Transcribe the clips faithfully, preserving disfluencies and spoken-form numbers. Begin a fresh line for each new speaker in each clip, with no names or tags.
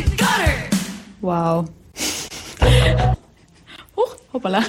Wow. Huch, hoppala.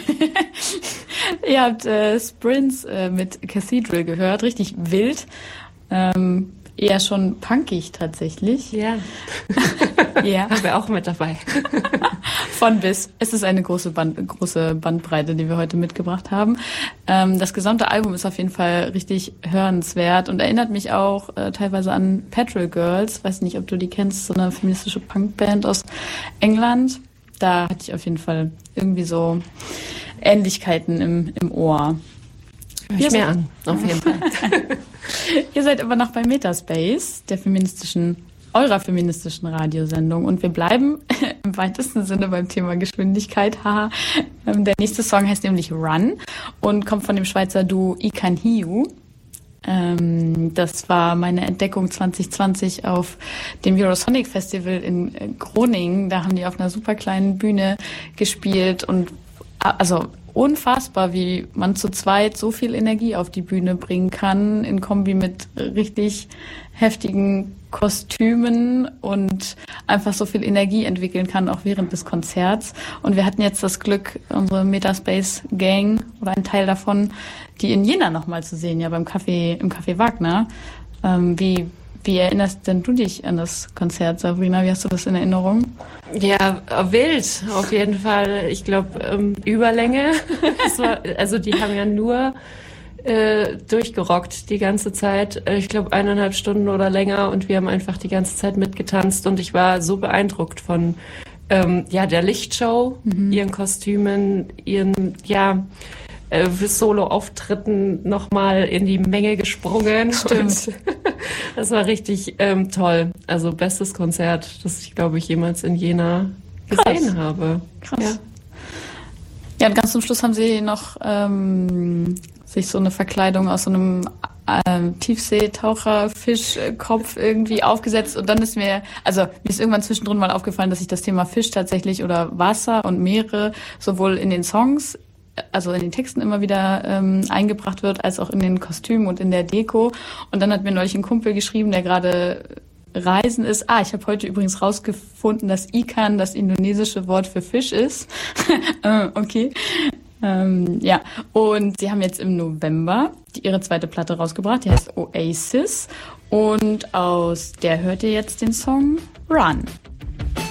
Ihr habt äh, Sprints äh, mit Cathedral gehört, richtig wild. Ähm, eher schon punkig tatsächlich.
Ja.
Ja.
Haben wir auch mit dabei.
Von bis. Es ist eine große, Band, große Bandbreite, die wir heute mitgebracht haben. Ähm, das gesamte Album ist auf jeden Fall richtig hörenswert und erinnert mich auch äh, teilweise an Petrol Girls. Weiß nicht, ob du die kennst, so eine feministische Punkband aus England. Da hatte ich auf jeden Fall irgendwie so Ähnlichkeiten im, im Ohr.
Hör ich mir an, auf jeden Fall.
Ihr seid aber noch bei Metaspace, der feministischen, eurer feministischen Radiosendung. Und wir bleiben im weitesten Sinne beim Thema Geschwindigkeit. Haha. Der nächste Song heißt nämlich Run und kommt von dem Schweizer Duo Ikan Hiu. Ähm, das war meine Entdeckung zwanzig zwanzig auf dem Eurosonic Festival in Groningen. Da haben die auf einer super kleinen Bühne gespielt und also unfassbar, wie man zu zweit so viel Energie auf die Bühne bringen kann, in Kombi mit richtig heftigen Kostümen und einfach so viel Energie entwickeln kann, auch während des Konzerts. Und wir hatten jetzt das Glück, unsere Metaspace Gang oder ein Teil davon, die in Jena nochmal zu sehen, ja beim Café, im Café Wagner. Ähm, wie, wie erinnerst denn du dich an das Konzert, Sabrina? Wie hast du das in Erinnerung?
Ja, wild, auf jeden Fall. Ich glaube, ähm, Überlänge. Das war, also die haben ja nur äh, durchgerockt die ganze Zeit. Ich glaube, eineinhalb Stunden oder länger. Und wir haben einfach die ganze Zeit mitgetanzt. Und ich war so beeindruckt von ähm, ja der Lichtshow, mhm. ihren Kostümen, ihren ja äh, für Solo-Auftritten nochmal in die Menge gesprungen.
Stimmt.
Und das war richtig ähm, toll. Also bestes Konzert, das ich, glaube ich, jemals in Jena gesehen Krass. habe.
Krass. Ja. Ja, und ganz zum Schluss haben sie noch ähm, sich so eine Verkleidung aus so einem ähm, Tiefseetaucher-Fischkopf irgendwie aufgesetzt. Und dann ist mir, also mir ist irgendwann zwischendrin mal aufgefallen, dass sich das Thema Fisch tatsächlich oder Wasser und Meere sowohl in den Songs, also in den Texten immer wieder ähm, eingebracht wird, als auch in den Kostümen und in der Deko. Und dann hat mir neulich ein Kumpel geschrieben, der gerade reisen ist. Ah, ich habe heute übrigens rausgefunden, dass Ikan das indonesische Wort für Fisch ist. Okay. Ähm, ja, und sie haben jetzt im November die, ihre zweite Platte rausgebracht, die heißt Oasis. Und aus der hört ihr jetzt den Song Run.